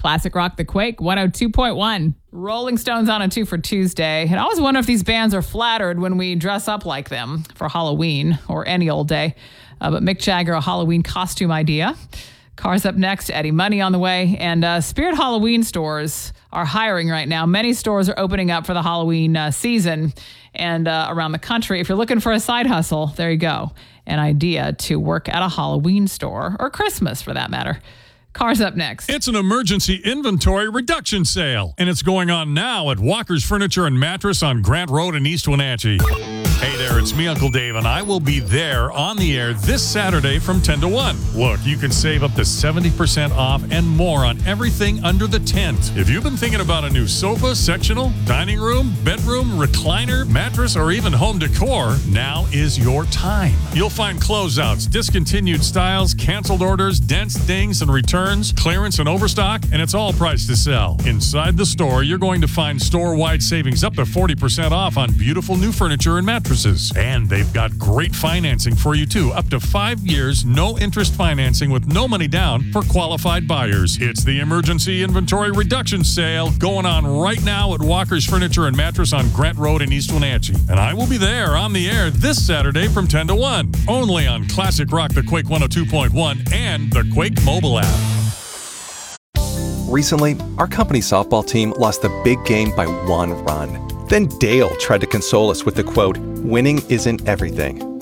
Classic Rock The Quake 102.1. Rolling Stones on a 2 for Tuesday. And I always wonder if these bands are flattered when we dress up like them for Halloween or any old day. But Mick Jagger, a Halloween costume idea. Cars up next, Eddie Money on the way. And Spirit Halloween stores are hiring right now. Many stores are opening up for the Halloween season and around the country. If you're looking for a side hustle, there you go. An idea to work at a Halloween store or Christmas for that matter. Cars up next. It's an emergency inventory reduction sale, and it's going on now at Walker's Furniture and Mattress on Grant Road in East Wenatchee. Hey there, it's me, Uncle Dave, and I will be there on the air this Saturday from 10 to 1. Look, you can save up to 70% off and more on everything under the tent. If you've been thinking about a new sofa, sectional, dining room, bedroom, recliner, mattress, or even home decor, now is your time. You'll find closeouts, discontinued styles, canceled orders, dents, dings, and returns, clearance and overstock, and it's all priced to sell. Inside the store, you're going to find store-wide savings up to 40% off on beautiful new furniture and mattresses. And they've got great financing for you, too. Up to 5 years, no interest financing with no money down for qualified buyers. It's the emergency inventory reduction sale going on right now at Walker's Furniture and Mattress on Grant Road in East Wenatchee. And I will be there on the air this Saturday from 10 to 1. Only on Classic Rock The Quake 102.1 and the Quake mobile app. Recently, our company softball team lost the big game by 1 run. Then Dale tried to console us with the quote, "Winning isn't everything."